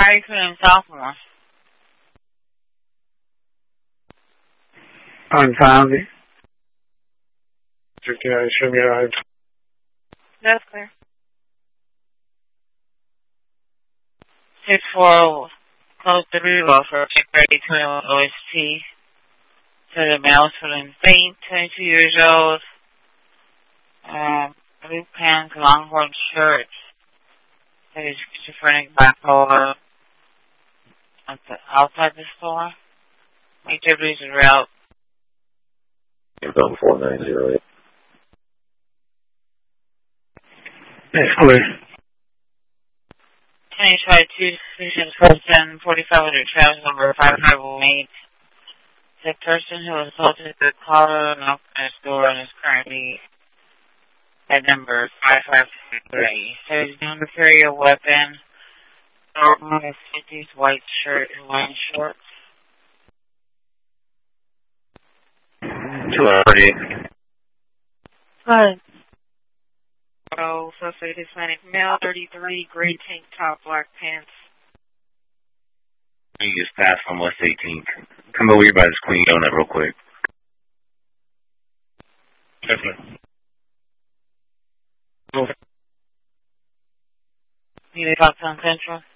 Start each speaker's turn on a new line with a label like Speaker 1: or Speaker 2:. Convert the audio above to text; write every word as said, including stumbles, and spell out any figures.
Speaker 1: are you feeling sophomore?
Speaker 2: Unfounded. Yeah, it should be alright.
Speaker 1: That's clear. six four, close the reload for pick ready twenty-one O S T. So the male is feeling faint, twenty-two years old. Um, blue pants, longhorn shirt. So he's schizophrenic, bipolar. At the outside the store. Activities and route.
Speaker 3: Info four nine zero eight.
Speaker 2: That's clear.
Speaker 1: twenty twenty-two, Susan person, forty-five hundred travel number five five one eight. The person who assaulted the caller knocked on his door and is currently at number five five three. So he's known to carry a weapon, normal fifties, white shirt, and white shorts.
Speaker 3: two thirty.
Speaker 1: Hi. Oh, suspect Hispanic male, thirty-three, gray tank top, black pants.
Speaker 3: You just passed on West eighteenth. Come over here by this Queen Donut real quick. Definitely.
Speaker 1: You need to talk to on Central?